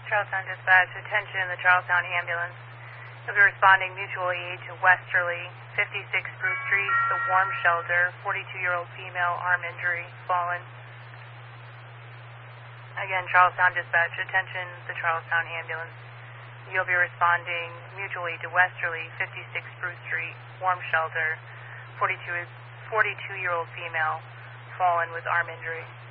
Charlestown Dispatch, attention, the Charlestown ambulance. You'll be responding mutual aid to Westerly, 56 Spruce Street, the warm shelter, 42-year-old female, arm injury, fallen. Again, Charlestown Dispatch, attention, the Charlestown ambulance. You'll be responding mutual aid to Westerly, 56 Spruce Street, warm shelter, 42-year-old female, fallen with arm injury.